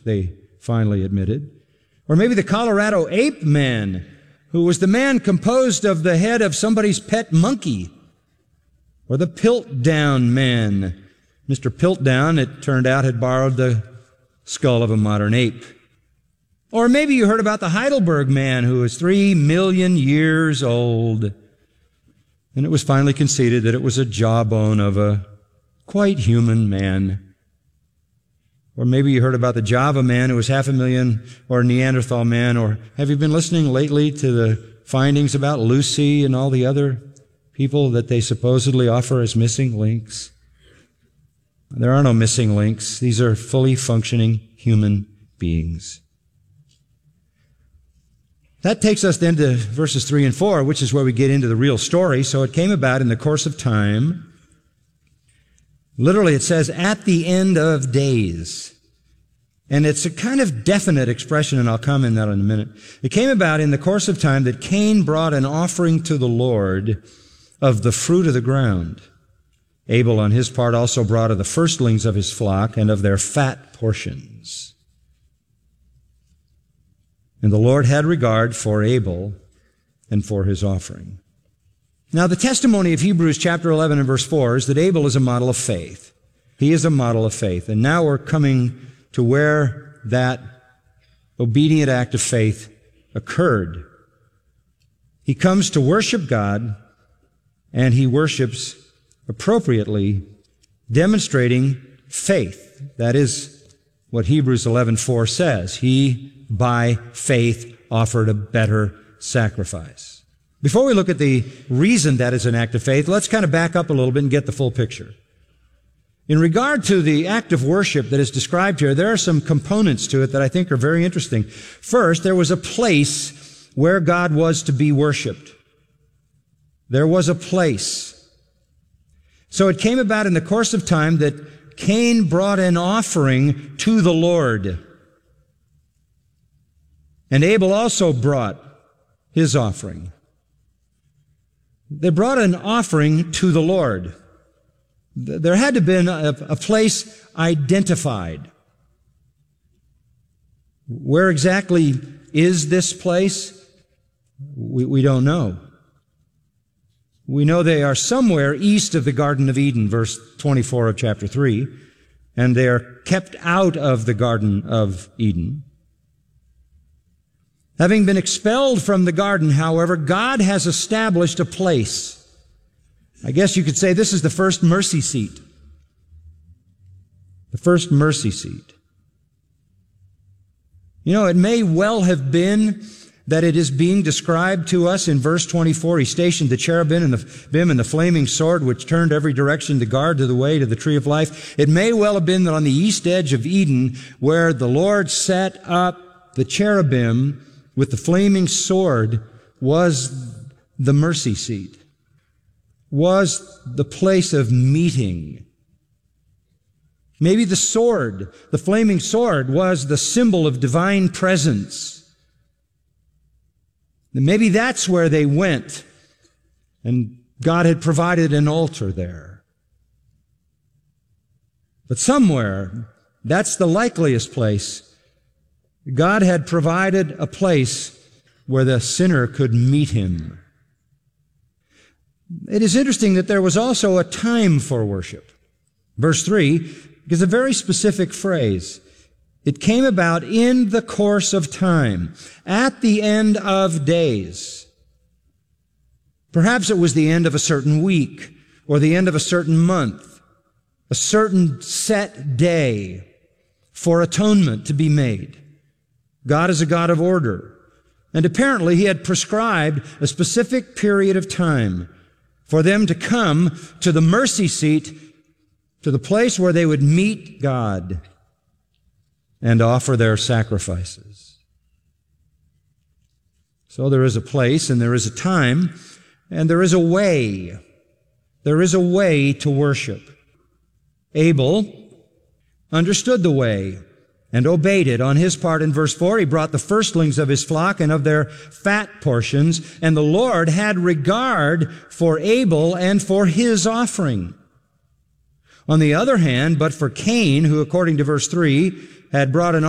they finally admitted. Or maybe the Colorado ape man, who was the man composed of the head of somebody's pet monkey. Or the Piltdown man. Mr. Piltdown, it turned out, had borrowed the skull of a modern ape. Or maybe you heard about the Heidelberg man, who was 3 million years old. And it was finally conceded that it was a jawbone of a quite human man. Or maybe you heard about the Java man who was 500,000, or Neanderthal man. Or have you been listening lately to the findings about Lucy and all the other people that they supposedly offer as missing links? There are no missing links. These are fully functioning human beings. That takes us then to verses 3 and 4, which is where we get into the real story. So it came about in the course of time. Literally, it says, at the end of days. And it's a kind of definite expression, and I'll comment on that in a minute. It came about in the course of time that Cain brought an offering to the Lord of the fruit of the ground. Abel, on his part, also brought of the firstlings of his flock and of their fat portions. And the Lord had regard for Abel and for his offering. Now, the testimony of Hebrews chapter 11 and verse 4 is that Abel is a model of faith. He is a model of faith. And now we're coming to where that obedient act of faith occurred. He comes to worship God, and he worships appropriately, demonstrating faith. That is what Hebrews 11:4 says. He, by faith, offered a better sacrifice. Before we look at the reason that is an act of faith, let's kind of back up a little bit and get the full picture. In regard to the act of worship that is described here, there are some components to it that I think are very interesting. First, there was a place where God was to be worshiped. There was a place. So it came about in the course of time that Cain brought an offering to the Lord. And Abel also brought his offering. They brought an offering to the Lord. There had to have been a place identified. Where exactly is this place? We don't know. We know they are somewhere east of the Garden of Eden, verse 24 of chapter 3, and they are kept out of the Garden of Eden. Having been expelled from the garden, however, God has established a place. I guess you could say this is the first mercy seat. The first mercy seat. You know, it may well have been that it is being described to us in verse 24. He stationed the cherubim and the flaming sword, which turned every direction to guard to the way to the tree of life. It may well have been that on the east edge of Eden, where the Lord set up the cherubim with the flaming sword, was the mercy seat, was the place of meeting. Maybe the sword, the flaming sword, was the symbol of divine presence. And maybe that's where they went, and God had provided an altar there. But somewhere, that's the likeliest place, God had provided a place where the sinner could meet him. It is interesting that there was also a time for worship. Verse 3 is a very specific phrase. It came about in the course of time, at the end of days. Perhaps it was the end of a certain week, or the end of a certain month, a certain set day for atonement to be made. God is a God of order. And apparently he had prescribed a specific period of time for them to come to the mercy seat, to the place where they would meet God and offer their sacrifices. So there is a place, and there is a time, and there is a way. There is a way to worship. Abel understood the way and obeyed it. On his part, in verse 4, he brought the firstlings of his flock and of their fat portions, and the Lord had regard for Abel and for his offering. On the other hand, but for Cain, who according to verse 3 had brought an